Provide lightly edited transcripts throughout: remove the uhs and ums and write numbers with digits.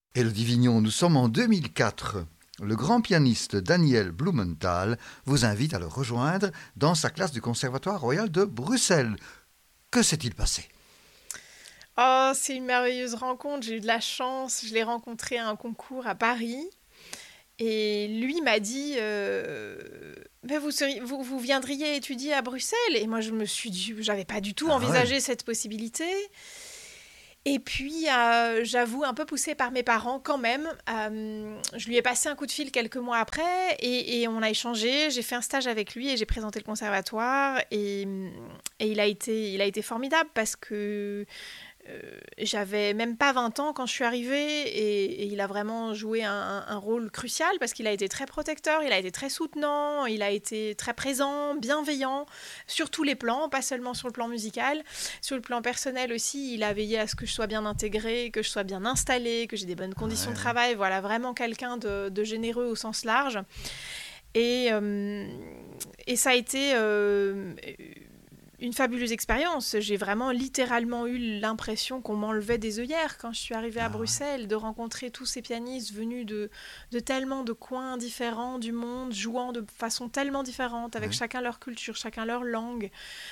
Élodie Vignon, nous sommes en 2004. Le grand pianiste Daniel Blumenthal vous invite à le rejoindre dans sa classe du Conservatoire royal de Bruxelles. Que s'est-il passé ? Oh, c'est une merveilleuse rencontre, j'ai eu de la chance, je l'ai rencontré à un concours à Paris. Et lui m'a dit, mais vous viendriez étudier à Bruxelles. Et moi, je me suis dit, j'avais pas du tout envisagé cette possibilité. Et puis, j'avoue, un peu poussée par mes parents quand même, je lui ai passé un coup de fil quelques mois après et on a échangé. J'ai fait un stage avec lui et j'ai présenté le conservatoire. Et il a été formidable parce que j'avais même pas 20 ans quand je suis arrivée et il a vraiment joué un rôle crucial parce qu'il a été très protecteur, il a été très soutenant, il a été très présent, bienveillant sur tous les plans, pas seulement sur le plan musical, sur le plan personnel aussi. Il a veillé à ce que je sois bien intégrée, que je sois bien installée, que j'ai des bonnes conditions de travail. Voilà, vraiment quelqu'un de généreux au sens large. Et ça a été une fabuleuse expérience. J'ai vraiment littéralement eu l'impression qu'on m'enlevait des œillères quand je suis arrivée à Bruxelles, de rencontrer tous ces pianistes venus de tellement de coins différents du monde, jouant de façon tellement différente, avec chacun leur culture, chacun leur langue.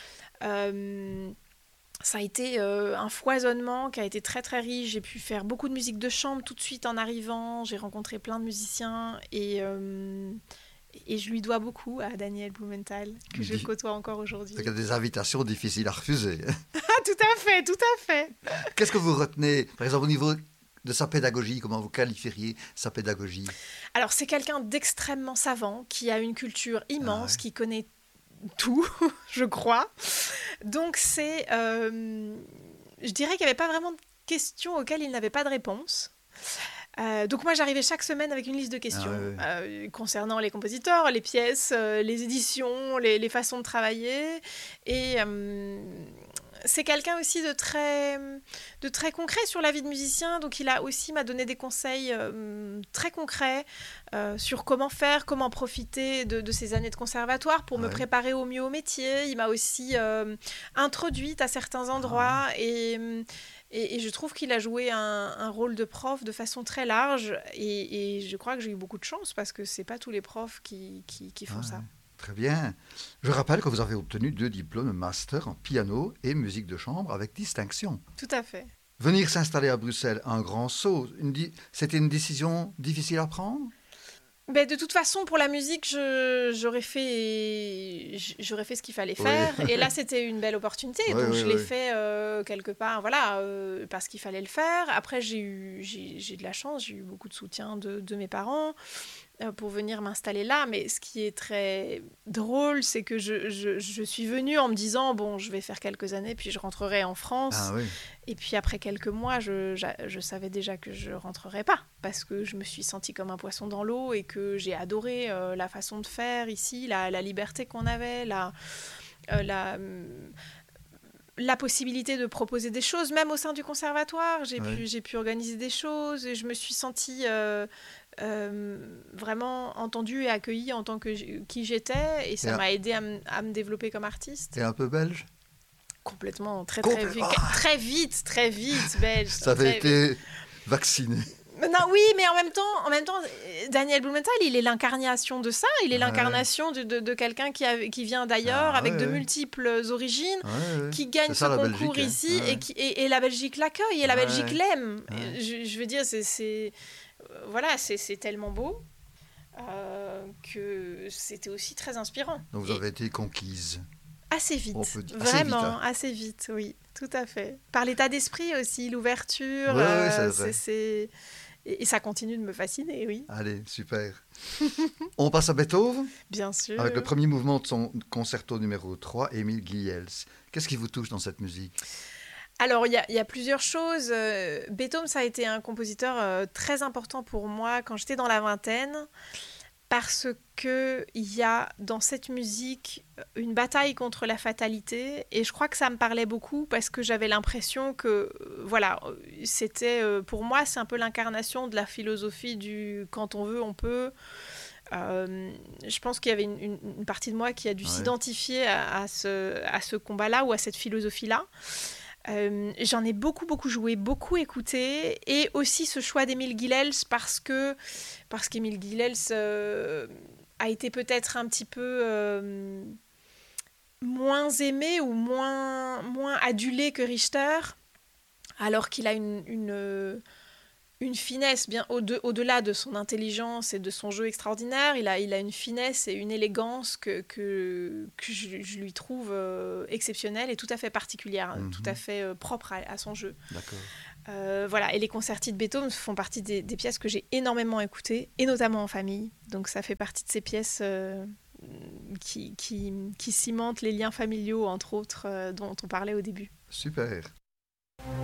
Ça a été un foisonnement qui a été très très riche. J'ai pu faire beaucoup de musique de chambre tout de suite en arrivant. J'ai rencontré plein de musiciens et je lui dois beaucoup à Daniel Blumenthal, que je côtoie encore aujourd'hui. Il y a des invitations difficiles à refuser. Tout à fait. Qu'est-ce que vous retenez, par exemple, au niveau de sa pédagogie? Comment vous qualifieriez sa pédagogie? Alors, c'est quelqu'un d'extrêmement savant, qui a une culture immense, qui connaît tout, je crois. Donc, je dirais qu'il n'y avait pas vraiment de questions auxquelles il n'avait pas de réponse. Donc moi j'arrivais chaque semaine avec une liste de questions concernant les compositeurs, les pièces, les éditions, les façons de travailler. Et c'est quelqu'un aussi de très concret sur la vie de musicien. Donc il m'a donné des conseils très concrets sur comment faire, comment profiter de ces années de conservatoire pour me préparer au mieux au métier. Il m'a aussi introduite à certains endroits et je trouve qu'il a joué un rôle de prof de façon très large et je crois que j'ai eu beaucoup de chance parce que c'est pas tous les profs qui font ça. Très bien. Je rappelle que vous avez obtenu 2 diplômes master en piano et musique de chambre avec distinction. Tout à fait. Venir s'installer à Bruxelles, un grand saut. C'était une décision difficile à prendre ? Ben, de toute façon, pour la musique, j'aurais fait ce qu'il fallait faire. Oui. Et là, c'était une belle opportunité. Donc, je l'ai fait quelque part, parce qu'il fallait le faire. Après, j'ai de la chance. J'ai eu beaucoup de soutien de mes parents pour venir m'installer là. Mais ce qui est très drôle, c'est que je suis venue en me disant, bon, je vais faire quelques années, puis je rentrerai en France. Ah, oui. Et puis après quelques mois, je savais déjà que je rentrerais pas parce que je me suis sentie comme un poisson dans l'eau et que j'ai adoré la façon de faire ici, la liberté qu'on avait, la possibilité de proposer des choses, même au sein du conservatoire. J'ai pu organiser des choses et je me suis sentie vraiment entendue et accueillie en tant que qui j'étais et ça m'a aidée à me développer comme artiste. Et un peu belge ? Complètement, très vite, belge. Ça avait été vacciné. Non, oui, mais en même temps, Daniel Blumenthal, il est l'incarnation de ça. Il est l'incarnation de quelqu'un qui vient d'ailleurs, avec de multiples origines, qui gagne ce concours Belgique, ici, et la Belgique l'accueille, et la Belgique l'aime. Je veux dire, c'est tellement beau que c'était aussi très inspirant. Donc vous avez été conquise. Assez vite, vraiment, assez vite, oui, tout à fait. Par l'état d'esprit aussi, l'ouverture, c'est... Et ça continue de me fasciner, oui. Allez, super. On passe à Beethoven ? Bien sûr. Avec le premier mouvement de son concerto numéro 3, Émile Gliels. Qu'est-ce qui vous touche dans cette musique ? Alors, il y a plusieurs choses. Beethoven, ça a été un compositeur très important pour moi quand j'étais dans la vingtaine. Parce qu'il y a dans cette musique une bataille contre la fatalité et je crois que ça me parlait beaucoup parce que j'avais l'impression que, c'était, pour moi, c'est un peu l'incarnation de la philosophie du « quand on veut, on peut ». Je pense qu'il y avait une partie de moi qui a dû s'identifier à ce combat-là ou à cette philosophie-là. J'en ai beaucoup joué, beaucoup écouté, et aussi ce choix d'Émile Guilels parce qu'Émile Guilels a été peut-être un petit peu moins aimé ou moins adulé que Richter, alors qu'il a une finesse bien au-delà de son intelligence et de son jeu extraordinaire. Il a une finesse et une élégance que je lui trouve exceptionnelle et tout à fait particulière, tout à fait propre à son jeu. D'accord. Voilà, et les concertis de Beethoven font partie des pièces que j'ai énormément écoutées, et notamment en famille. Donc ça fait partie de ces pièces qui cimentent les liens familiaux, entre autres, dont on parlait au début. Super.